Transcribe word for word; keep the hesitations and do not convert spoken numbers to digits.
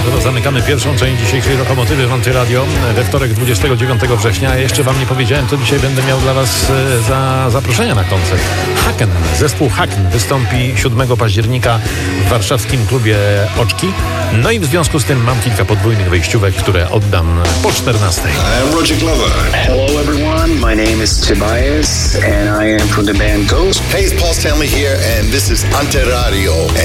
Tak oto zamykamy pierwszą część dzisiejszej Lokomotywy w Antyradio we wtorek dwudziestego dziewiątego września. A jeszcze wam nie powiedziałem, co dzisiaj będę miał dla was za zaproszenia na koncert. Haken, zespół Haken wystąpi siódmego października w warszawskim klubie Oczki. No i w związku z tym mam kilka podwójnych wejściówek, które oddam po czternastej. I'm Roger Glover. Hello everyone, my name is Tobias and I am from the band Ghost. Hey, it's Paul Stanley here and this is Antyradio.